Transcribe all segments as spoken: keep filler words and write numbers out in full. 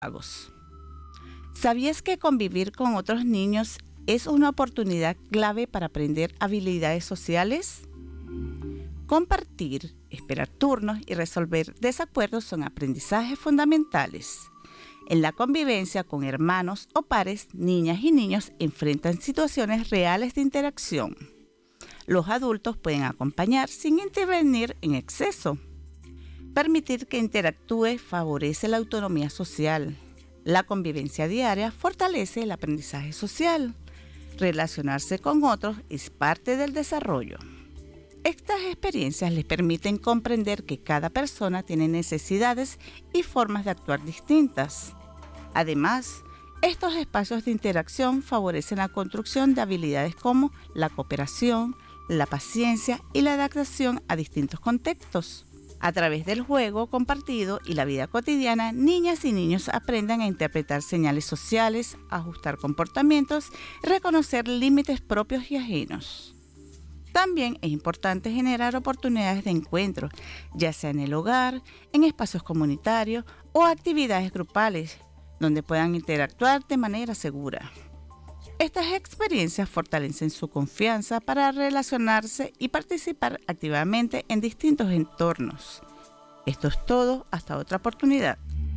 Lagos. ¿Sabías que convivir con otros niños es una oportunidad clave para aprender habilidades sociales? Compartir, esperar turnos y resolver desacuerdos son aprendizajes fundamentales. En la convivencia con hermanos o pares, niñas y niños enfrentan situaciones reales de interacción. Los adultos pueden acompañar sin intervenir en exceso. Permitir que interactúe favorece la autonomía social. La convivencia diaria fortalece el aprendizaje social. Relacionarse con otros es parte del desarrollo. Estas experiencias les permiten comprender que cada persona tiene necesidades y formas de actuar distintas. Además, estos espacios de interacción favorecen la construcción de habilidades como la cooperación, la paciencia y la adaptación a distintos contextos. A través del juego compartido y la vida cotidiana, niñas y niños aprenden a interpretar señales sociales, ajustar comportamientos y reconocer límites propios y ajenos. También es importante generar oportunidades de encuentro, ya sea en el hogar, en espacios comunitarios o actividades grupales, donde puedan interactuar de manera segura. Estas experiencias fortalecen su confianza para relacionarse y participar activamente en distintos entornos. Esto es todo, hasta otra oportunidad.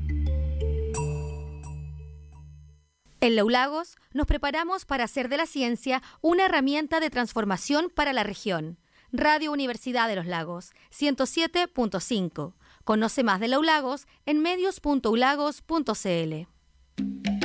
En Laulagos nos preparamos para hacer de la ciencia una herramienta de transformación para la región. Radio Universidad de los Lagos, ciento siete punto cinco. Conoce más de Laulagos en medios punto ulagos punto c l.